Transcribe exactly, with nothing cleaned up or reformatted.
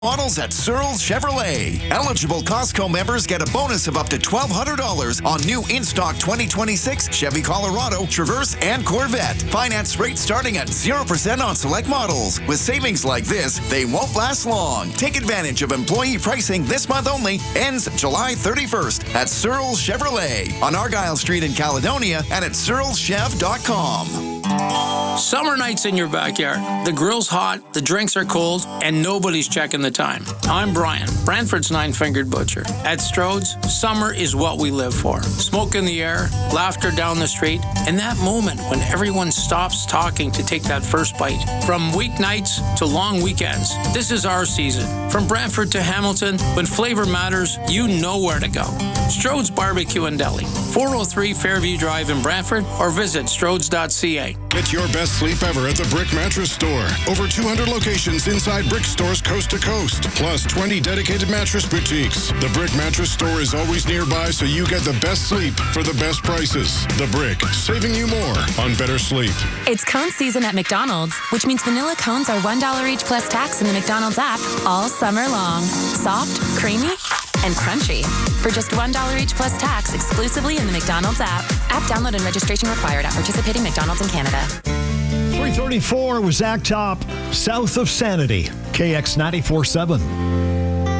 Models at Searles Chevrolet. Eligible Costco members get a bonus of up to twelve hundred dollars on new in-stock twenty twenty-six Chevy Colorado, Traverse, and Corvette. Finance rates starting at zero percent on select models. With savings like this, they won't last long. Take advantage of employee pricing this month only. Ends July thirty-first at Searles Chevrolet on Argyle Street in Caledonia and at searles chev dot com. Summer nights in your backyard. The grill's hot, the drinks are cold, and nobody's checking the time. I'm Brian, Brantford's Nine-Fingered Butcher. At Strode's, summer is what we live for. Smoke in the air, laughter down the street, and that moment when everyone stops talking to take that first bite. From weeknights to long weekends, this is our season. From Brantford to Hamilton, when flavor matters, you know where to go. Strode's Barbecue and Deli, four oh three Fairview Drive in Brantford, or visit strodes dot c a. Get your best sleep ever at the Brick Mattress Store. Over two hundred locations inside Brick stores coast to coast, plus twenty dedicated mattress boutiques. The Brick Mattress Store is always nearby, so you get the best sleep for the best prices. The Brick, saving you more on better sleep. It's cone season at McDonald's, which means vanilla cones are one dollar each plus tax in the McDonald's app all summer long. Soft, creamy, and crunchy. For just one dollar each plus tax exclusively in the McDonald's app. App download and registration required at participating McDonald's in Canada. three thirty-four was Zach Top, south of Sanity, K X ninety-four point seven.